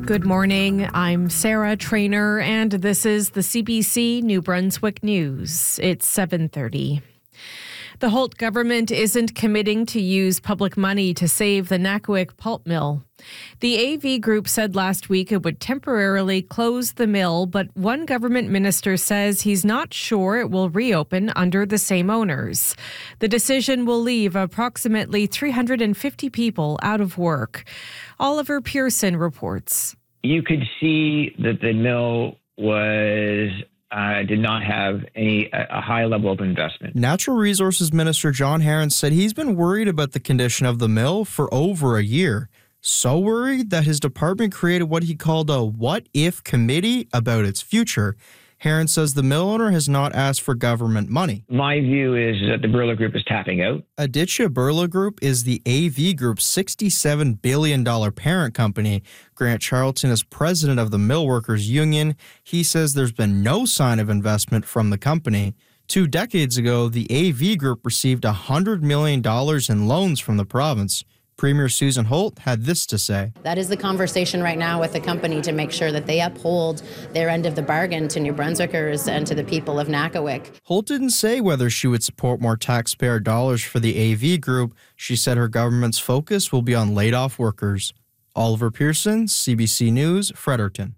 Good morning. I'm Sarah Trainer, and this is the CBC New Brunswick News. It's 7:30. The Holt government isn't committing to use public money to save the Nakawic pulp mill. The AV Group said last week it would temporarily close the mill, but one government minister says he's not sure it will reopen under the same owners. The decision will leave approximately 350 people out of work. Oliver Pearson reports. You could see that the mill did not have a high level of investment. Natural Resources Minister John Herron said he's been worried about the condition of the mill for over a year. So worried that his department created what he called a what-if committee about its future. Herron says the mill owner has not asked for government money. My view is that the Birla Group is tapping out. Aditya Birla Group is the AV Group's $67 billion parent company. Grant Charlton is president of the Mill Workers Union. He says there's been no sign of investment from the company. 2 decades ago, the AV Group received $100 million in loans from the province. Premier Susan Holt had this to say. That is the conversation right now with the company to make sure that they uphold their end of the bargain to New Brunswickers and to the people of Nakawic. Holt didn't say whether she would support more taxpayer dollars for the AV Group. She said her government's focus will be on laid-off workers. Oliver Pearson, CBC News, Fredericton.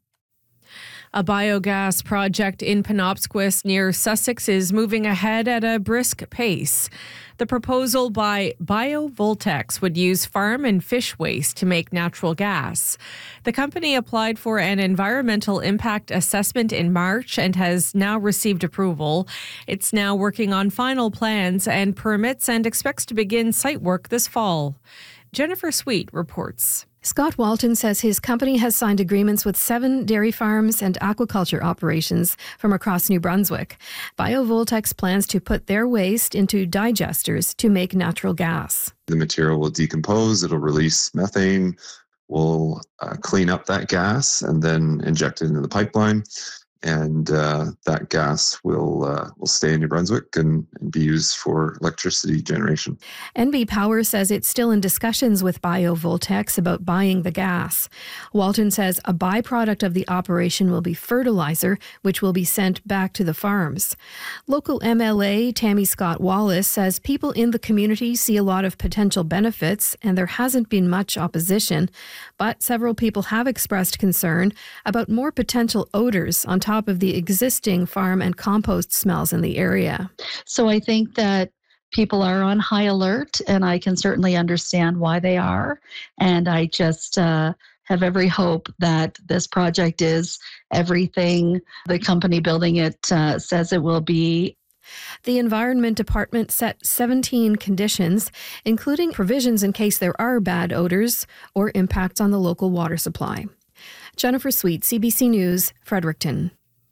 A biogas project in Penobscot near Sussex is moving ahead at a brisk pace. The proposal by BioVoltex would use farm and fish waste to make natural gas. The company applied for an environmental impact assessment in March and has now received approval. It's now working on final plans and permits and expects to begin site work this fall. Jennifer Sweet reports. Scott Walton says his company has signed agreements with 7 dairy farms and aquaculture operations from across New Brunswick. BioVoltex plans to put their waste into digesters to make natural gas. The material will decompose, it'll release methane, we'll clean up that gas and then inject it into the pipeline. And that gas will stay in New Brunswick and be used for electricity generation. NB Power says it's still in discussions with BioVoltex about buying the gas. Walton says a byproduct of the operation will be fertilizer, which will be sent back to the farms. Local MLA Tammy Scott Wallace says people in the community see a lot of potential benefits and there hasn't been much opposition, but several people have expressed concern about more potential odors on top of the existing farm and compost smells in the area. So I think that people are on high alert, and I can certainly understand why they are. And I just have every hope that this project is everything the company building it says it will be. The Environment Department set 17 conditions, including provisions in case there are bad odors or impacts on the local water supply. Jennifer Sweet, CBC News, Fredericton.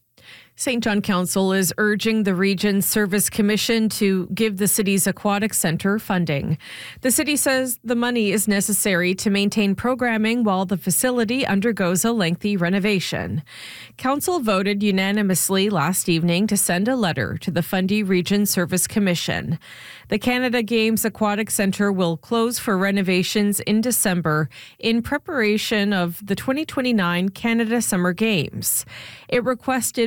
St. John Council is urging the Region's Service Commission to give the city's aquatic centre funding. The city says the money is necessary to maintain programming while the facility undergoes a lengthy renovation. Council voted unanimously last evening to send a letter to the Fundy Region Service Commission. The Canada Games Aquatic Centre will close for renovations in December in preparation of the 2029 Canada Summer Games. It requested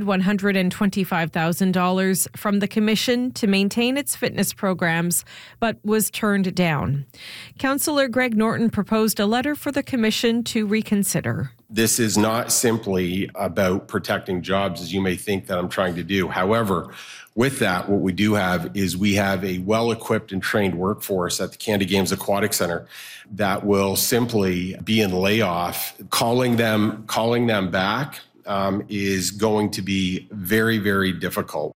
$125,000 from the Commission to maintain its fitness programs, but was turned down. Councillor Greg Norton proposed a letter for the Commission to reconsider. This is not simply about protecting jobs, as you may think that I'm trying to do. However, with that, what we do have is we have a well-equipped and trained workforce at the Canada Games Aquatic Centre that will simply be in layoff. Calling them back is going to be very, very difficult.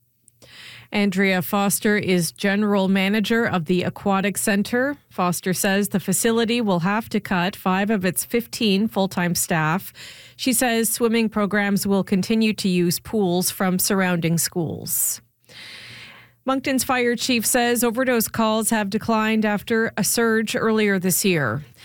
Andrea Foster is general manager of the Aquatic Centre. Foster says the facility will have to cut 5 of its 15 full-time staff. She says swimming programs will continue to use pools from surrounding schools. Moncton's fire chief says overdose calls have declined after a surge earlier this year.